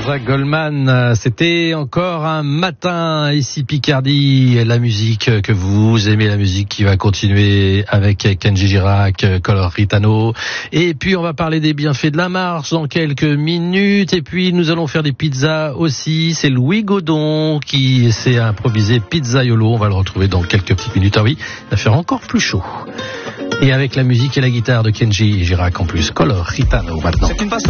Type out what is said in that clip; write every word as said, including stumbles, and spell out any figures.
Jean-Jacques Goldman, c'était encore un matin ici Picardie, la musique que vous aimez, la musique qui va continuer avec Kenji Girac, Coloritano, et puis on va parler des bienfaits de la marche dans quelques minutes, et puis nous allons faire des pizzas aussi, c'est Louis Godon qui s'est improvisé pizzaiolo, on va le retrouver dans quelques petites minutes, ah oui, il va faire encore plus chaud. Et avec la musique et la guitare de Kenji Girac en plus, Coloritano maintenant.